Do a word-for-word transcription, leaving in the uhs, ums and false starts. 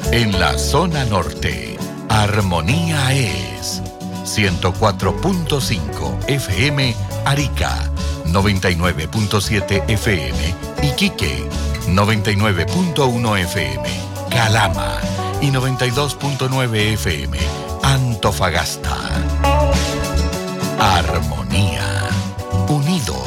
En la zona norte, Armonía es ciento cuatro punto cinco F M Arica, noventa y nueve punto siete F M Iquique, noventa y nueve punto uno F M Calama y noventa y dos punto nueve F M Antofagasta. Armonía, unidos